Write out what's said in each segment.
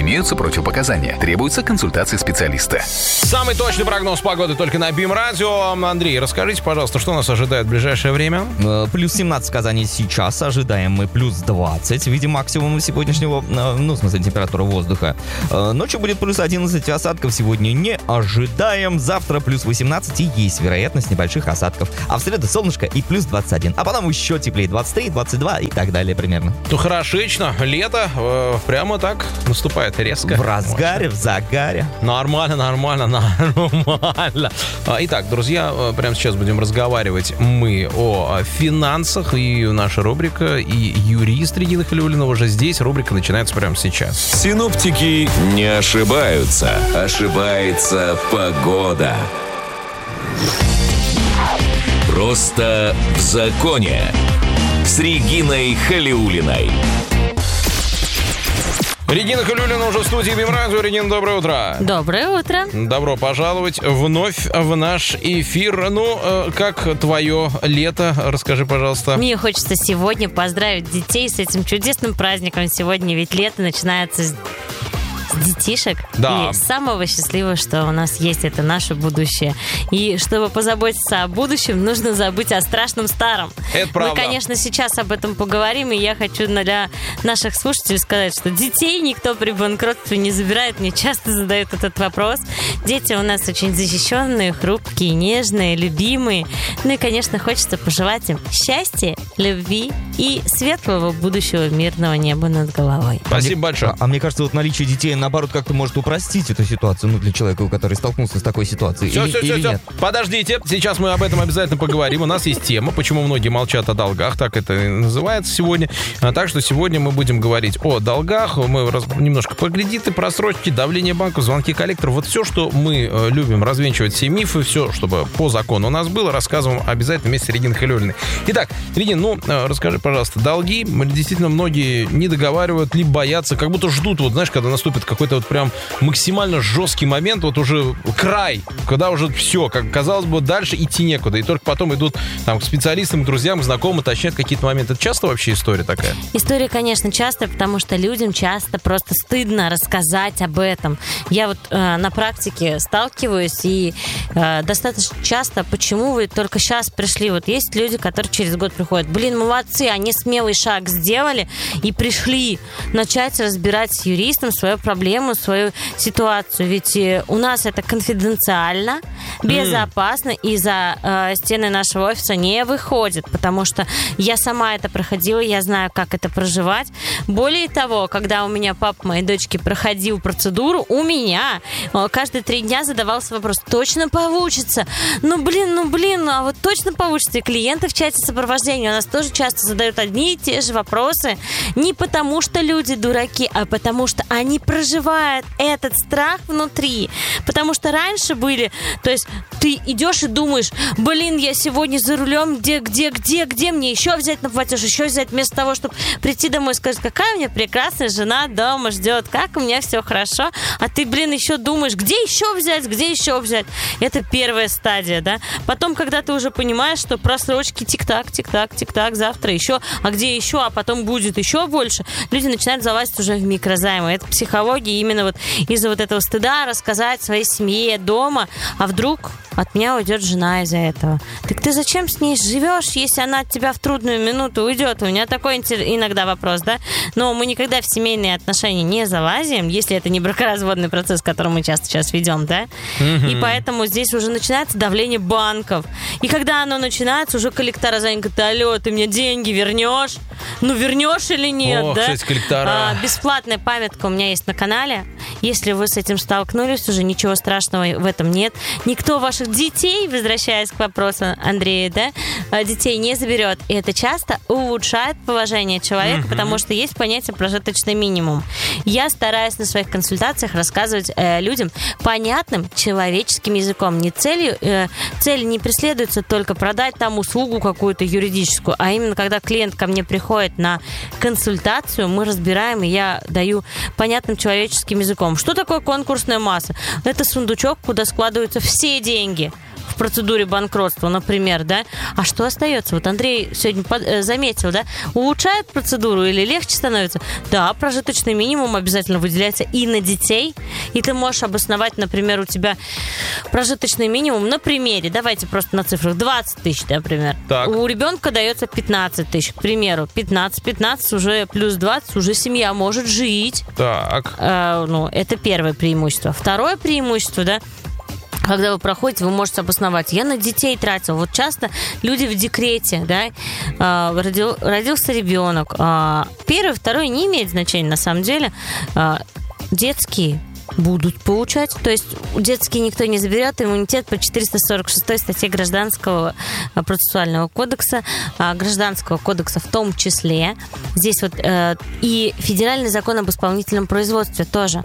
Имеются противопоказания. Требуется консультация специалиста. Самый точный прогноз погоды только на БИМ-радио. Андрей, расскажите, пожалуйста, что нас ожидает в ближайшее время? Плюс 17 в Казани сейчас, ожидаем мы плюс 20. Видим максимум сегодняшнего, в смысле, температура воздуха. Ночью будет плюс 11, осадков сегодня не ожидаем. Завтра плюс 18 и есть вероятность небольших осадков. А в среду солнышко и плюс 21. А потом еще теплее, 23, 22 и так далее примерно. Ну, хорошечно. Лето прямо так наступает резко. В разгаре, в загаре. Нормально. Итак, друзья, прямо сейчас будем разговаривать мы о финансах. И наша рубрика, и юрист Регина Халиуллина уже здесь. Рубрика начинается прямо сейчас. Синоптики не ошибаются. Ошибается погода. Просто в законе. С Региной Халиуллиной. Регина Халиуллина уже в студии БИМ-радио. Регина, доброе утро. Доброе утро. Добро пожаловать вновь в наш эфир. Как твое лето? Расскажи, пожалуйста. Мне хочется сегодня поздравить детей с этим чудесным праздником. Сегодня ведь лето начинается с детишек. Да. И самого счастливого, что у нас есть, это наше будущее. И чтобы позаботиться о будущем, нужно забыть о страшном старом. Это правда. Мы, конечно, сейчас об этом поговорим, и я хочу для наших слушателей сказать, что детей никто при банкротстве не забирает. Мне часто задают этот вопрос. Дети у нас очень защищенные, хрупкие, нежные, любимые. Ну и, конечно, хочется пожелать им счастья, любви и светлого будущего мирного неба над головой. Спасибо большое. А мне кажется, вот наличие детей, наоборот, как-то может упростить эту ситуацию, для человека, который столкнулся с такой ситуацией. Все. Подождите, сейчас мы об этом обязательно поговорим. У нас есть тема, почему многие молчат о долгах, так это и называется сегодня. Так что сегодня мы будем говорить о долгах. Мы немножко про кредиты, просрочки, давление банков, звонки коллекторов. Вот все, что мы любим развенчивать, все мифы, все, чтобы по закону у нас было, рассказываем обязательно вместе с Региной Халиуллиной. Итак, Регин, расскажи, пожалуйста, долги действительно многие не договаривают, либо боятся, как будто ждут, когда наступит какой-то прям максимально жесткий момент, уже край, когда уже все, как казалось бы, дальше идти некуда, и только потом идут к специалистам, к друзьям, к знакомым, уточняют какие-то моменты. Это часто вообще история такая? История, конечно, часто, потому что людям часто просто стыдно рассказать об этом. Я на практике сталкиваюсь, и достаточно часто, почему вы только сейчас пришли? Есть люди, которые через год приходят, молодцы, они смелый шаг сделали и пришли начать разбирать с юристом свою проблему, свою ситуацию. Ведь у нас это конфиденциально, безопасно, и за стены нашего офиса не выходит, потому что я сама это проходила, я знаю, как это проживать. Более того, когда у меня папа моей дочки проходил процедуру, у меня каждые 3 дня задавался вопрос, точно получится? А вот точно получится? И клиенты в чате сопровождения у нас тоже часто задают одни и те же вопросы. Не потому, что люди дураки, а потому, что они проживают этот страх внутри. Потому что раньше были, то есть ты идешь и думаешь, я сегодня за рулем, где мне еще взять на платеж, еще взять, вместо того, чтобы прийти домой и сказать, какая у меня прекрасная жена дома ждет, как у меня все хорошо, а ты, еще думаешь, где еще взять. Это первая стадия, да. Потом, когда ты уже понимаешь, что просрочки тик-так, завтра еще, а где еще, а потом будет еще больше, люди начинают залазить уже в микрозаймы. Это психология именно из-за этого стыда рассказать своей семье дома, а вдруг от меня уйдет жена из-за этого. Так ты зачем с ней живешь, если она от тебя в трудную минуту уйдет? У меня такой иногда вопрос, да? Но мы никогда в семейные отношения не залазим, если это не бракоразводный процесс, который мы часто сейчас ведем, да? И поэтому здесь уже начинается давление банков. И когда оно начинается, уже коллектора звонят, говорят, алло, ты мне деньги вернешь? Вернешь или нет, да? Кстати, коллектора. Бесплатная памятка у меня есть на канале. Если вы с этим столкнулись, уже ничего страшного в этом нет. Никто ваших детей, возвращаясь к вопросу Андрея, да, детей не заберет. И это часто улучшает положение человека, потому что есть понятие прожиточный минимум. Я стараюсь на своих консультациях рассказывать людям понятным человеческим языком. Цель не преследуется только продать услугу какую-то юридическую, а именно когда клиент ко мне приходит на консультацию, мы разбираем, и я даю понятным человеческим языком. Что такое конкурсная масса? Это сундучок, куда складываются все деньги. процедуре банкротства, например, да, а что остается? Вот Андрей сегодня заметил, да, улучшает процедуру или легче становится? Да, прожиточный минимум обязательно выделяется и на детей, и ты можешь обосновать, например, у тебя прожиточный минимум на примере, давайте просто на цифрах, 20 тысяч, например. Так. У ребенка дается 15 тысяч, к примеру, 15 уже плюс 20, уже семья может жить. Так. Это первое преимущество. Второе преимущество, да, когда вы проходите, вы можете обосновать. Я на детей тратил. Вот часто люди в декрете, да, родился ребенок. Первый, второй не имеет значения на самом деле. Детские будут получать. То есть детские никто не заберет. Иммунитет по 446 статье Гражданского процессуального кодекса, Гражданского кодекса в том числе. Здесь вот и федеральный закон об исполнительном производстве тоже.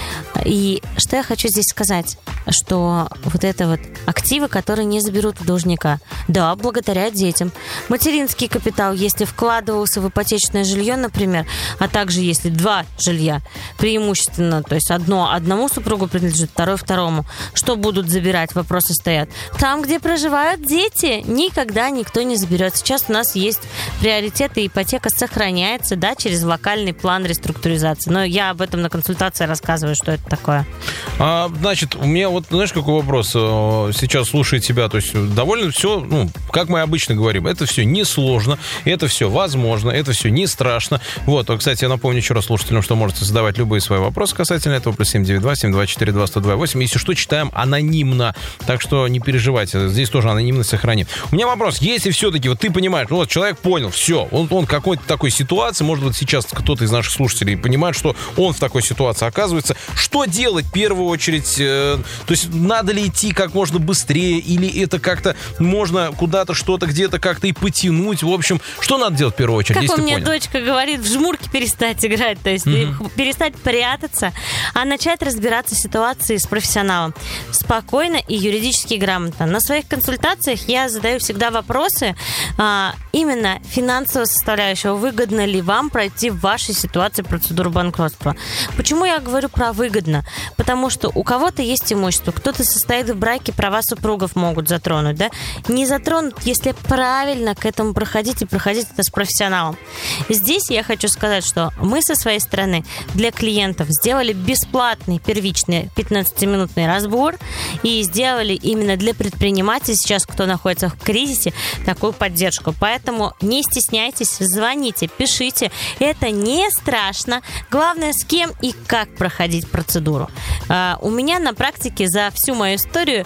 И что я хочу здесь сказать, что вот это вот активы, которые не заберут у должника, да, благодаря детям. Материнский капитал, если вкладывался в ипотечное жилье, например, а также если 2 жилья, преимущественно, то есть одному супругу принадлежит, второй второму, что будут забирать, вопросы стоят. Там, где проживают дети, никогда никто не заберет. Сейчас у нас есть приоритеты, ипотека сохраняется, да, через локальный план реструктуризации. Но я об этом на консультации рассказываю, что это такое. Значит, у меня вот, знаешь, какой вопрос сейчас слушает тебя, то есть довольно все, как мы обычно говорим, это все несложно, это все возможно, это все не страшно. Вот, кстати, я напомню еще раз слушателям, что можете задавать любые свои вопросы касательно этого, плюс 792-724-2028. Если что, читаем анонимно, так что не переживайте, здесь тоже анонимность сохраним. У меня вопрос, если все-таки, вот ты понимаешь, вот человек понял, все, он в какой-то такой ситуации, может быть, сейчас кто-то из наших слушателей понимает, что он в такой ситуации оказывается, что делать в первую очередь? То есть надо ли идти как можно быстрее, или это как-то можно куда-то, что-то, где-то как-то и потянуть? В общем, что надо делать в первую очередь, как у меня дочка говорит, в жмурки перестать играть, то есть перестать прятаться, а начать разбираться в ситуации с профессионалом. Спокойно и юридически грамотно. На своих консультациях я задаю всегда вопросы именно финансового составляющего. Выгодно ли вам пройти в вашей ситуации процедуру банкротства? Почему я говорю про выгодно? Потому что у кого-то есть имущество, кто-то состоит в браке, права супругов могут затронуть, да? Не затронут, если правильно к этому проходить, и проходить это с профессионалом. Здесь я хочу сказать, что мы со своей стороны для клиентов сделали бесплатный первичный 15-минутный разбор и сделали именно для предпринимателей сейчас, кто находится в кризисе, такую поддержку. Поэтому не стесняйтесь, звоните, пишите. Это не страшно. Главное, с кем и как проходить процедуру. У меня на практике за всю мою историю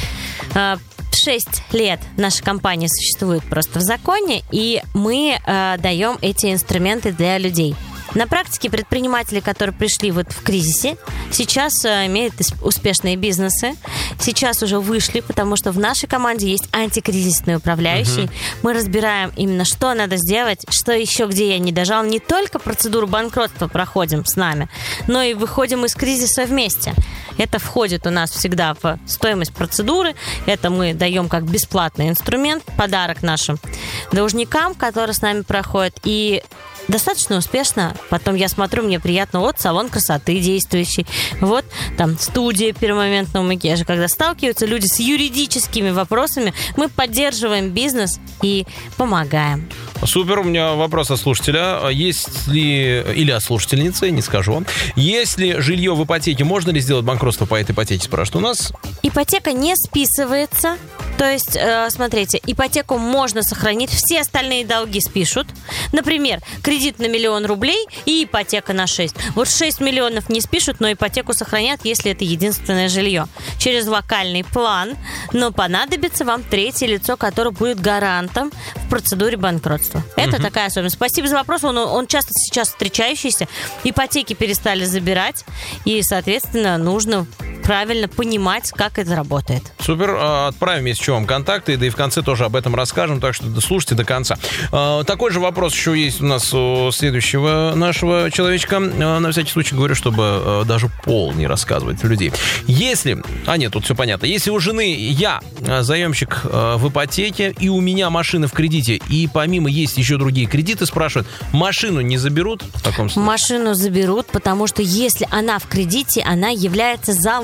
6 лет наша компания существует просто в законе, и мы даем эти инструменты для людей. На практике предприниматели, которые пришли вот в кризисе, сейчас имеют успешные бизнесы, сейчас уже вышли, потому что в нашей команде есть антикризисный управляющий. Мы разбираем именно, что надо сделать, что еще, где я не дожал. Не только процедуру банкротства проходим с нами, но и выходим из кризиса вместе. Это входит у нас всегда в стоимость процедуры. Это мы даем как бесплатный инструмент, подарок нашим должникам, которые с нами проходят. И достаточно успешно. Потом я смотрю, мне приятно, вот салон красоты действующий, вот там студия перманентного макияжа. Когда сталкиваются люди с юридическими вопросами, мы поддерживаем бизнес и помогаем. Супер, у меня вопрос от слушателя. Есть ли, или от слушательницы, не скажу. Если жилье в ипотеке, можно ли сделать банкротство по этой ипотеке, спрашивают у нас? Ипотека не списывается. То есть, смотрите, ипотеку можно сохранить, все остальные долги спишут. Например, кредит на 1 000 000 рублей и ипотека на 6. Вот 6 миллионов не спишут, но ипотеку сохранят, если это единственное жилье. Через локальный план, но понадобится вам третье лицо, которое будет гарантом в процедуре банкротства. Это такая особенность. Спасибо за вопрос, он часто сейчас встречающийся. Ипотеки перестали забирать, и, соответственно, нужно правильно понимать, как это работает. Супер. Отправим, если что, вам контакты, да и в конце тоже об этом расскажем, так что слушайте до конца. Такой же вопрос еще есть у нас у следующего нашего человечка. На всякий случай говорю, чтобы даже пол не рассказывать людей. Если... нет, тут все понятно. Если у жены я заемщик в ипотеке, и у меня машина в кредите, и помимо есть еще другие кредиты, спрашивают, машину не заберут в таком случае? Машину заберут, потому что если она в кредите, она является залогом.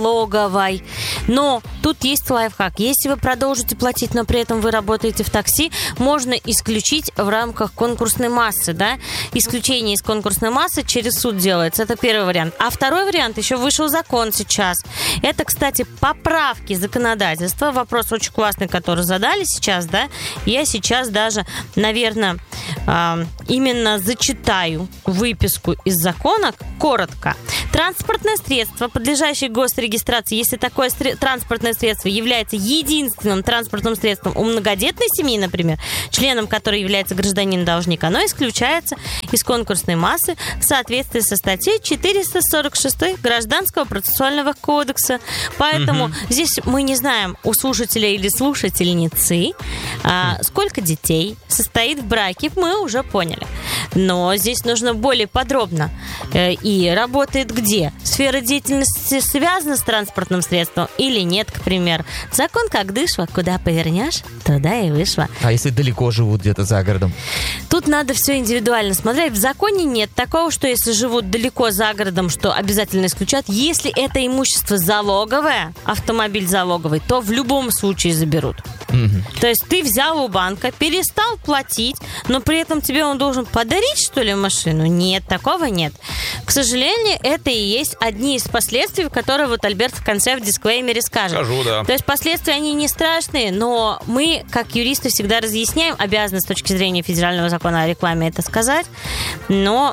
налоговой. Но тут есть лайфхак. Если вы продолжите платить, но при этом вы работаете в такси, можно исключить в рамках конкурсной массы, да? Исключение из конкурсной массы через суд делается. Это первый вариант. А второй вариант, еще вышел закон сейчас. Это, кстати, поправки законодательства. Вопрос очень классный, который задали сейчас, да? Я сейчас даже, наверное, именно зачитаю выписку из закона коротко. Транспортное средство, подлежащее госрегистрации, если такое транспортное средство является единственным транспортным средством у многодетной семьи, например, членом которой является гражданин-должник, оно исключается из конкурсной массы в соответствии со статьей 446 Гражданского процессуального кодекса. Поэтому здесь мы не знаем у слушателя или слушательницы, сколько детей состоит в браке, мы уже поняли. Но здесь нужно более подробно. И работает где? Сфера деятельности связана с транспортным средством или нет, к примеру. Закон как дышло, куда повернешь, туда и вышло. А если далеко живут где-то за городом? Тут надо все индивидуально смотреть. В законе нет такого, что если живут далеко за городом, что обязательно исключат. Если это имущество залоговое, автомобиль залоговый, то в любом случае заберут. То есть ты взял у банка, перестал платить, но при этом тебе он должен подарить, что ли, машину? Нет, такого нет. К сожалению, это и есть одни из последствий, которые вот Альберт в конце в дисклеймере скажет. Скажу, да. То есть последствия, они не страшные, но мы, как юристы, всегда разъясняем, обязаны с точки зрения федерального закона о рекламе это сказать, но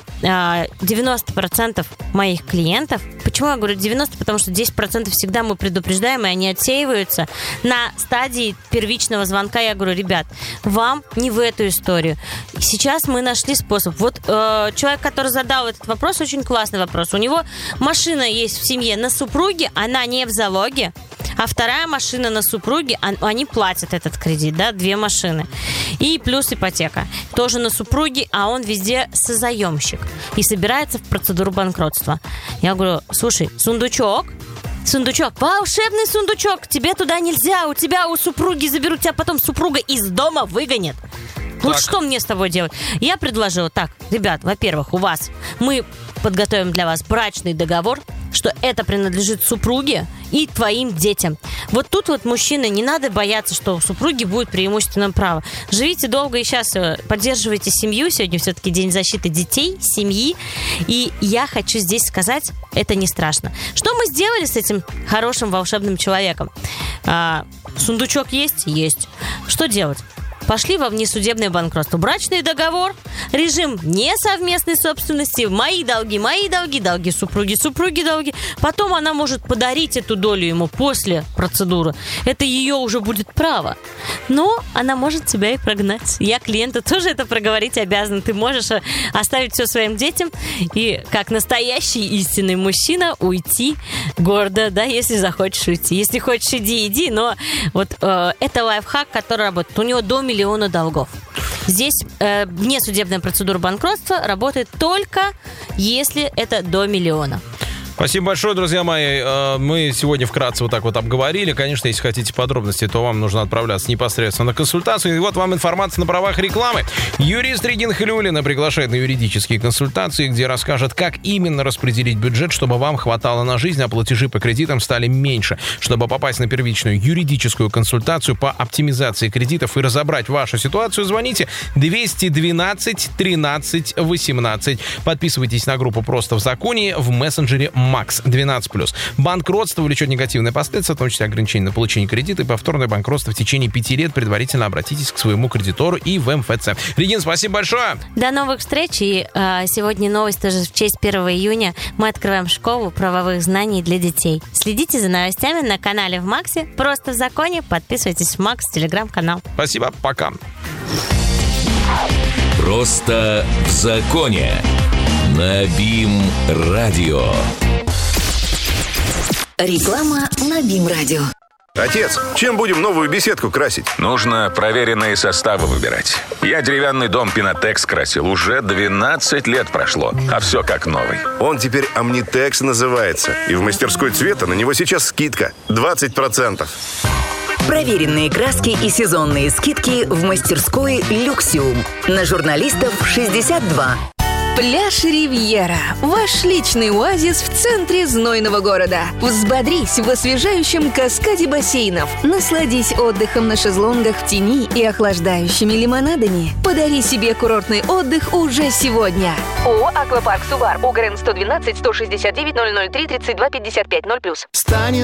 90% моих клиентов, почему я говорю 90%? Потому что 10% всегда мы предупреждаем, и они отсеиваются на стадии первичного звонка. Я говорю, ребят, вам не в эту историю. Сейчас мы нашли способ. Вот человек, который задал этот вопрос, очень классный вопрос. У него машина есть в семье на супруге, она не в залоге, а вторая машина на супруге, они платят этот кредит, да, 2 машины. И плюс ипотека. Тоже на супруге, а он везде созаемщик. И собирается в процедуру банкротства. Я говорю, слушай, сундучок, волшебный сундучок, тебе туда нельзя, у тебя у супруги заберут, тебя потом супруга из дома выгонит. Вот что мне с тобой делать? Я предложила, так, ребят, во-первых, мы подготовим для вас брачный договор, что это принадлежит супруге и твоим детям. Вот тут вот, мужчины, не надо бояться, что у супруги будет преимущественное право. Живите долго и сейчас поддерживайте семью. Сегодня все-таки День защиты детей, семьи. И я хочу здесь сказать, это не страшно. Что мы сделали с этим хорошим волшебным человеком? Сундучок есть? Есть. Что делать? Пошли во внесудебное банкротство. Брачный договор, режим несовместной собственности, мои долги, долги супруги, долги. Потом она может подарить эту долю ему после процедуры. Это ее уже будет право. Но она может тебя и прогнать. Я клиенту тоже это проговорить обязана. Ты можешь оставить все своим детям и, как настоящий истинный мужчина, уйти гордо, да, если захочешь уйти. Если хочешь, иди, но вот это лайфхак, который работает. У него до 1 миллиона долгов. Здесь внесудебная процедура банкротства работает только если это до 1 миллиона. Спасибо большое, друзья мои. Мы сегодня вкратце вот так вот обговорили. Конечно, если хотите подробностей, то вам нужно отправляться непосредственно на консультацию. И вот вам информация на правах рекламы. Юрист Регина Халиуллина приглашает на юридические консультации, где расскажет, как именно распределить бюджет, чтобы вам хватало на жизнь, а платежи по кредитам стали меньше. Чтобы попасть на первичную юридическую консультацию по оптимизации кредитов и разобрать вашу ситуацию, звоните 212 13 18. Подписывайтесь на группу «Просто в законе» в мессенджере МАКС 12+. Банкротство влечет негативные последствия, в том числе ограничение на получение кредита и повторное банкротство в течение 5 лет. Предварительно обратитесь к своему кредитору и в МФЦ. Регина, спасибо большое. До новых встреч. И сегодня новость тоже в честь 1 июня. Мы открываем школу правовых знаний для детей. Следите за новостями на канале в МАКСе. Просто в законе. Подписывайтесь в МАКС, телеграм-канал. Спасибо, пока. Просто в законе. На БИМ-радио. Реклама на БИМ-радио. Отец, чем будем новую беседку красить? Нужно проверенные составы выбирать. Я деревянный дом Пинотекс красил. Уже 12 лет прошло, а все как новый. Он теперь Omnitex называется. И в мастерской цвета на него сейчас скидка 20%. Проверенные краски и сезонные скидки в мастерской «Люксиум». На журналистов 62. Пляж Ривьера. Ваш личный оазис в центре знойного города. Взбодрись в освежающем каскаде бассейнов. Насладись отдыхом на шезлонгах в тени и охлаждающими лимонадами. Подари себе курортный отдых уже сегодня. ООО «Аквапарк Сувар». УГРН 112 169 003 32 55 0+.